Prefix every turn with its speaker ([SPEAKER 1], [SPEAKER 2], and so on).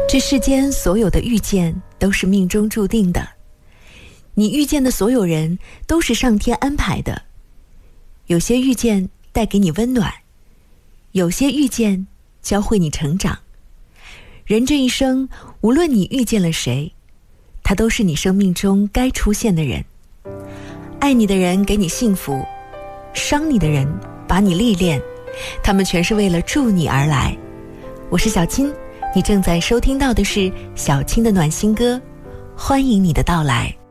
[SPEAKER 1] 这世间所有的遇见都是命中注定的，你遇见的所有人都是上天安排的。有些遇见带给你温暖，有些遇见教会你成长。人这一生，无论你遇见了谁，他都是你生命中该出现的人。爱你的人给你幸福，伤你的人把你历练，他们全是为了助你而来。我是小青，你正在收听到的是小青的暖心歌，欢迎你的到来。